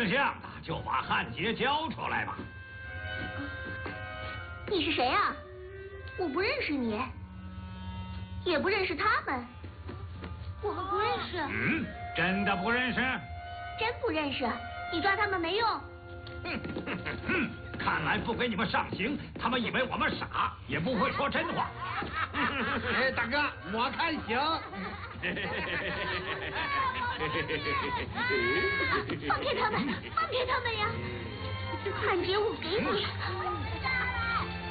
识相的就把汉杰交出来吧。 你是谁啊？我不认识你，也不认识他们。我们不认识。 嗯，真的不认识？ 真不认识。你抓他们没用。 看来不给你们上刑，他们以为我们傻，也不会说真话。 哎，大哥，我看行。 放开他们，放开他们呀！汉杰，我给你，